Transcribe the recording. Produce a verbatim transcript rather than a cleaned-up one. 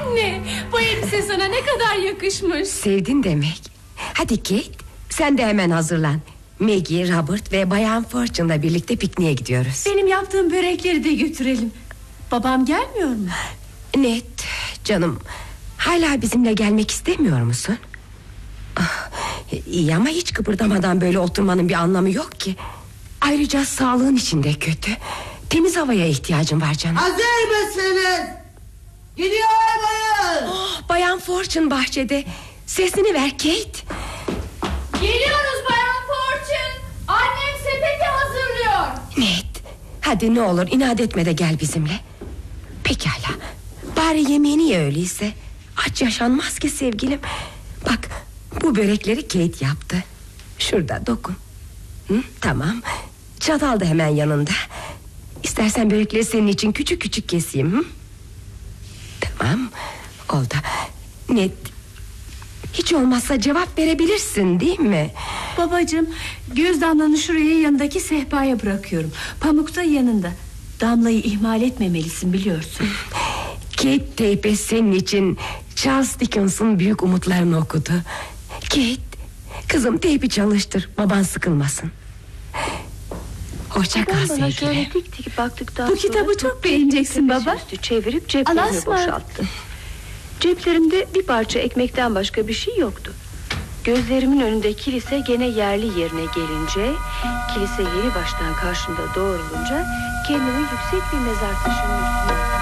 Anne, bu elbise sana ne kadar yakışmış. Sevdin demek. Hadi Kate, sen de hemen hazırlan. Maggie, Robert ve Bayan Fortune'la birlikte pikniğe gidiyoruz. Benim yaptığım börekleri de götürelim. Babam gelmiyor mu? Net canım, hala bizimle gelmek istemiyor musun? Ah, iyi ama hiç kıpırdamadan böyle oturmanın bir anlamı yok ki. Ayrıca sağlığın için de kötü. Temiz havaya ihtiyacın var canım. Hazır mısınız? Gidiyoruz. Oh, Bayan Fortune bahçede. Sesini ver Kate. Geliyoruz Bayan Fortune. Annem sepeti hazırlıyor. Net, hadi ne olur inat etme de gel bizimle. Pekala, bari yemeğini ye öyleyse. Aç yaşanmaz ki sevgilim. Bak, bu börekleri Kate yaptı. Şurada dokun. Hı, tamam. Çatal da hemen yanında. İstersen börekleri senin için küçük küçük keseyim. Hı? Tamam, oldu. Net, hiç olmazsa cevap verebilirsin değil mi? Babacığım, göz damlanı şuraya yanındaki sehpaya bırakıyorum. Pamuk da yanında. Damlayı ihmal etmemelisin biliyorsun. Kate teype senin için Charles Dickens'ın büyük umutlarını okudu. Kate, kızım teypi çalıştır, baban sıkılmasın. Hoşça kal sevgilim. Dik dik baktıktan Bu kitabı çok beğeneceksin baba. Üstü çevirip ceplerimi boşalttı. Ceplerimde bir parça ekmekten başka bir şey yoktu. Gözlerimin önünde kilise gene yerli yerine gelince, kilise yeni baştan karşımda doğrulunca kendimi yüksek bir mezar taşının üstüne